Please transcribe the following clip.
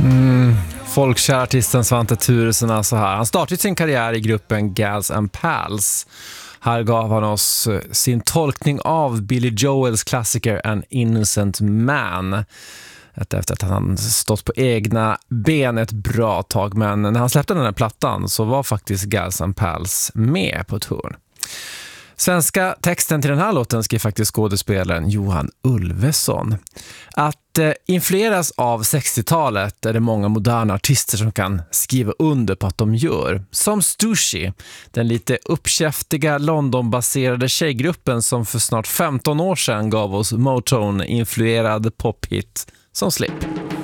Folkkära artisten Svante Thuresson alltså här. Han startade sin karriär i gruppen Gals and Pals. Här gav han oss sin tolkning av Billy Joels klassiker An Innocent Man. Efter att han stått på egna ben ett bra tag. Men när han släppte den här plattan så var faktiskt Gals and Pals med på touren. Svenska texten till den här låten skrev faktiskt skådespelaren Johan Ulveson. Att influeras av 60-talet är det många moderna artister som kan skriva under på att de gör. Som Stussy, den lite uppkäftiga London-baserade tjejgruppen som för snart 15 år sedan gav oss Motown-influerad pophit som Slip.